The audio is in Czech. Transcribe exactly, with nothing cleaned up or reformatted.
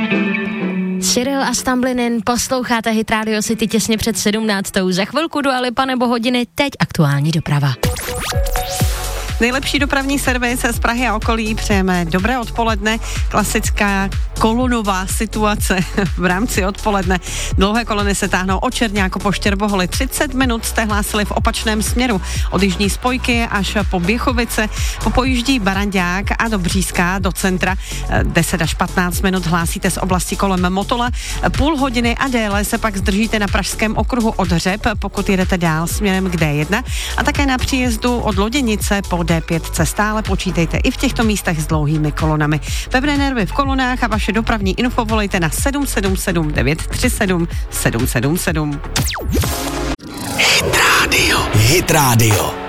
Cyril a Stamblinin, posloucháte Hit Radio City těsně před sedmnáctou. Za chvilku Dua Lipa nebo hodiny, teď aktuální doprava. Nejlepší dopravní servis z Prahy a okolí přejeme dobré odpoledne. Klasická kolonová situace v rámci odpoledne. Dlouhé kolony se táhnou od Čerňáku po Štěrboholi. třicet minut jste hlásili v opačném směru. Od jižní spojky až po Běchovice, po Pojíždí Barandák a do Břízka, do centra. deset až patnáct minut hlásíte z oblasti kolem Motola. Půl hodiny a déle se pak zdržíte na Pražském okruhu od Hřeb, pokud jedete dál směrem k dé jedna. A také na příjezdu od Loděnice po dé pět stále počítejte i v těchto místech s dlouhými kolonami. Pevné nervy v kolonách a vaše dopravní info volejte na sedm sedm sedm devět tři sedm sedm sedm sedm. Hit Radio. Hit Radio.